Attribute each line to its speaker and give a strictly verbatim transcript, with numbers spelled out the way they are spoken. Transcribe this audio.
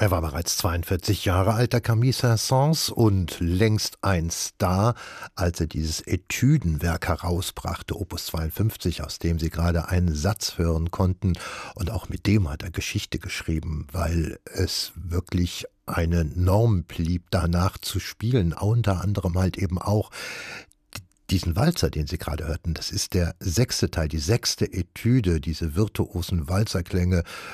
Speaker 1: Er war bereits zweiundvierzig Jahre alt, der Camille Saint-Saëns, und längst ein Star, als er dieses Etüdenwerk herausbrachte, Opus zweiundfünfzig, aus dem Sie gerade einen Satz hören konnten. Und auch mit dem hat er Geschichte geschrieben, weil es wirklich eine Norm blieb, danach zu spielen. Unter anderem halt eben auch diesen Walzer, den Sie gerade hörten. Das ist der sechste Teil, die sechste Etüde, diese virtuosen Walzerklänge